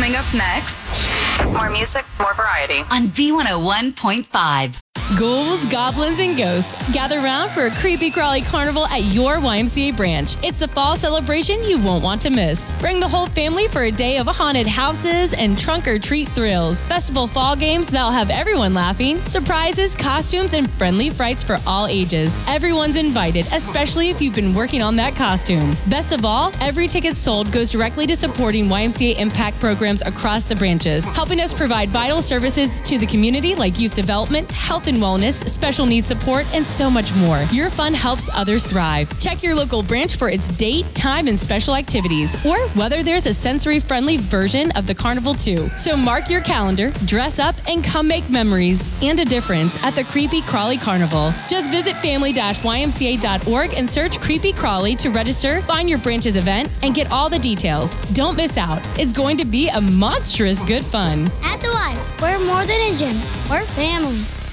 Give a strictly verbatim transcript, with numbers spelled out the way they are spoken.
coming up next. More music, more variety. On B one oh one point five. Ghouls, goblins, and ghosts gather around for a creepy crawly carnival at your Y M C A branch. It's a fall celebration you won't want to miss. Bring the whole family for a day of haunted houses and trunk or treat thrills. Festival fall games that'll have everyone laughing. Surprises, costumes, and friendly frights for all ages. Everyone's invited, especially if you've been working on that costume. Best of all, every ticket sold goes directly to supporting Y M C A impact programs across the branches, helping us provide vital services to the community like youth development, health and wellness, special needs support, and so much more. Your fun helps others thrive. Check your local branch for its date, time, and special activities, or whether there's a sensory-friendly version of the carnival too. So mark your calendar, dress up, and come make memories and a difference at the Creepy Crawly Carnival. Just visit family dash Y M C A dot org and search Creepy Crawly to register, find your branch's event, and get all the details. Don't miss out. It's going to be a monstrous good fun. At the Y, we're more than a gym. We're family.